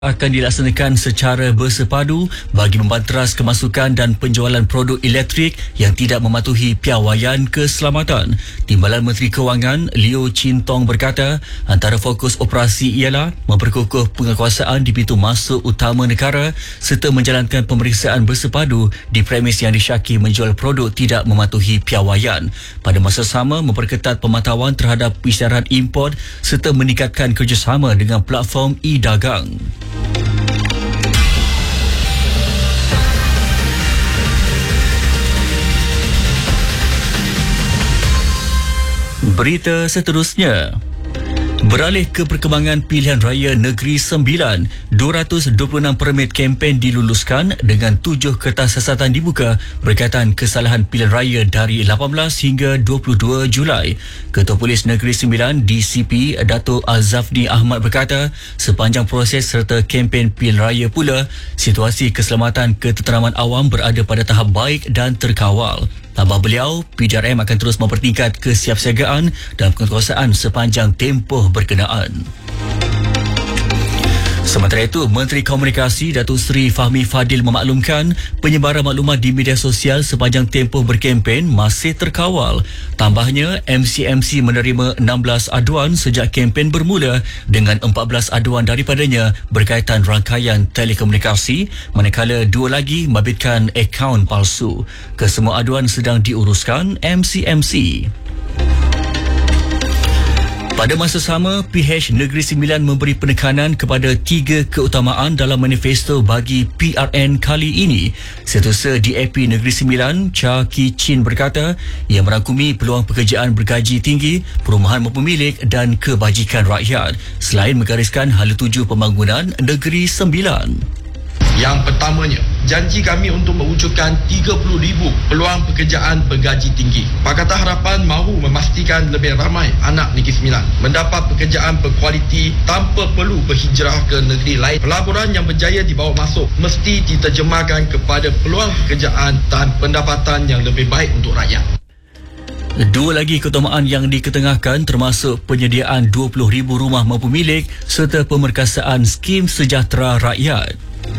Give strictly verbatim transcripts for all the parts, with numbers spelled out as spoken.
akan dilaksanakan secara bersepadu bagi membanteras kemasukan dan penjualan produk elektrik yang tidak mematuhi piawaian keselamatan. Timbalan Menteri Kewangan Leo Chin Tong berkata, antara fokus operasi ialah memperkukuh penguasaan di pintu masuk utama negara serta menjalankan pemeriksaan bersepadu di premis yang disyaki menjual produk tidak mematuhi piawaian. Pada masa sama, memperketat pemantauan terhadap isyaraat import serta meningkatkan kerjasama dengan platform e-dagang. Berita seterusnya. Beralih ke perkembangan pilihan raya Negeri Sembilan, dua ratus dua puluh enam permit kempen diluluskan dengan tujuh kertas siasatan dibuka berkaitan kesalahan pilihan raya dari lapan belas hingga dua puluh dua Julai. Ketua Polis Negeri Sembilan D C P Dato' Azafni Ahmad berkata, sepanjang proses serta kempen pilihan raya pula, situasi keselamatan ketenteraman awam berada pada tahap baik dan terkawal. Tambah beliau, P D R M akan terus mempertingkat kesiapsiagaan dan penguasaan sepanjang tempoh berkenaan. Sementara itu, Menteri Komunikasi Datuk Seri Fahmi Fadil memaklumkan penyebaran maklumat di media sosial sepanjang tempoh berkempen masih terkawal. Tambahnya, M C M C menerima enam belas aduan sejak kempen bermula dengan empat belas aduan daripadanya berkaitan rangkaian telekomunikasi, manakala dua lagi membabitkan akaun palsu. Kesemua aduan sedang diuruskan M C M C. Pada masa sama, P H Negeri Sembilan memberi penekanan kepada tiga keutamaan dalam manifesto bagi P R N kali ini. Setiausaha D A P Negeri Sembilan, Cha Ki Chin berkata, ia merangkumi peluang pekerjaan bergaji tinggi, perumahan berpemilik dan kebajikan rakyat, selain menggariskan hala tuju pembangunan Negeri Sembilan. Yang pertamanya, janji kami untuk mewujudkan tiga puluh ribu peluang pekerjaan bergaji tinggi. Pakatan Harapan mahu memastikan lebih ramai anak Negeri Sembilan mendapat pekerjaan berkualiti tanpa perlu berhijrah ke negeri lain. Pelaburan yang berjaya dibawa masuk mesti diterjemahkan kepada peluang pekerjaan dan pendapatan yang lebih baik untuk rakyat. Dua lagi keutamaan yang diketengahkan termasuk penyediaan dua puluh ribu rumah berpemilik serta pemerkasaan skim sejahtera rakyat.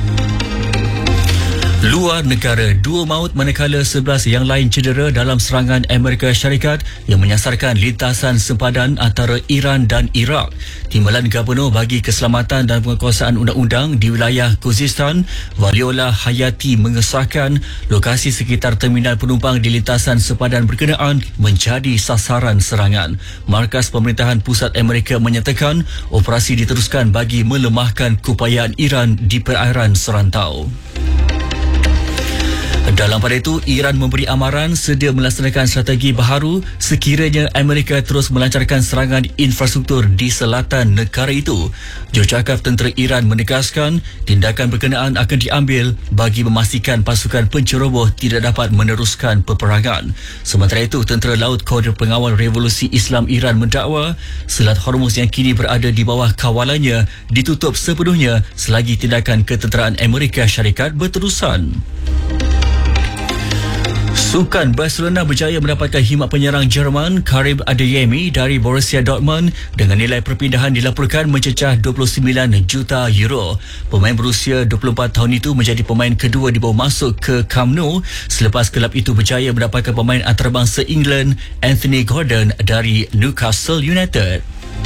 Luar negara, dua maut manakala sebelas yang lain cedera dalam serangan Amerika Syarikat yang menyasarkan lintasan sempadan antara Iran dan Iraq. Timbalan Gubernur bagi Keselamatan dan Penguasaan Undang-Undang di wilayah Khuzestan, Waliola Hayati mengesahkan lokasi sekitar terminal penumpang di lintasan sempadan berkenaan menjadi sasaran serangan. Markas Pemerintahan Pusat Amerika menyatakan operasi diteruskan bagi melemahkan keupayaan Iran di perairan serantau. Dalam pada itu, Iran memberi amaran sedia melaksanakan strategi baharu sekiranya Amerika terus melancarkan serangan infrastruktur di selatan negara itu. Jurucakap Tentera Iran menegaskan tindakan berkenaan akan diambil bagi memastikan pasukan penceroboh tidak dapat meneruskan peperangan. Sementara itu, Tentera Laut Koder Pengawal Revolusi Islam Iran mendakwa Selat Hormuz yang kini berada di bawah kawalannya ditutup sepenuhnya selagi tindakan ketenteraan Amerika Syarikat berterusan. Sukan Barcelona berjaya mendapatkan khidmat penyerang Jerman Karim Adeyemi dari Borussia Dortmund dengan nilai perpindahan dilaporkan mencecah dua puluh sembilan juta euro. Pemain berusia dua puluh empat tahun itu menjadi pemain kedua dibawa masuk ke Camp Nou selepas kelab itu berjaya mendapatkan pemain antarabangsa England Anthony Gordon dari Newcastle United.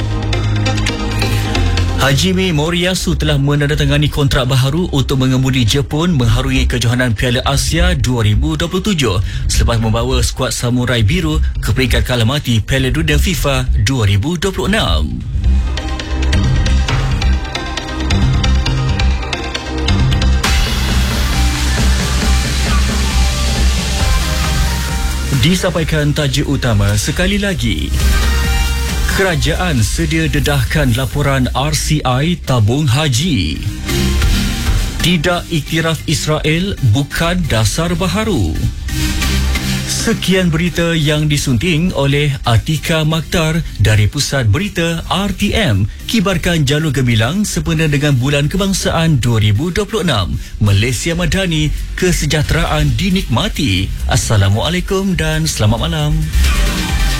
Hajime Moriyasu telah menandatangani kontrak baharu untuk mengemudi Jepun mengharungi kejohanan Piala Asia dua ribu dua puluh tujuh selepas membawa skuad Samurai Biru ke peringkat kalah mati Piala Dunia FIFA dua ribu dua puluh enam. Disampaikan tajuk utama sekali lagi. Kerajaan sedia dedahkan laporan R C I tabung haji. Tidak iktiraf Israel bukan dasar baharu. Sekian berita yang disunting oleh Atika Maktar dari Pusat Berita R T M. Kibarkan jalur gemilang sempena dengan Bulan Kebangsaan dua ribu dua puluh enam. Malaysia Madani, kesejahteraan dinikmati. Assalamualaikum dan selamat malam.